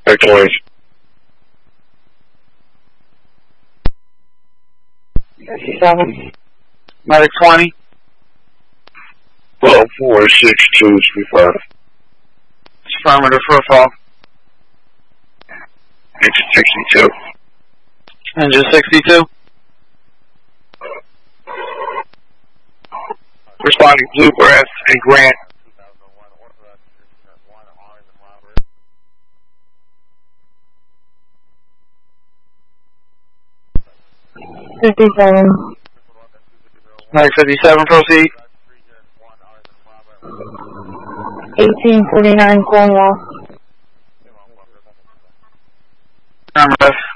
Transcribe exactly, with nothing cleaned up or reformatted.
Victorious. fifty-seven. Medic twenty. twelve four six two three five. Affirmative for a fall. Engine sixty-two. Engine sixty-two. Responding Bluegrass and Grant. fifty-seven. Medic fifty-seven, proceed. eighteen forty-nine Cornwall. Affirmative.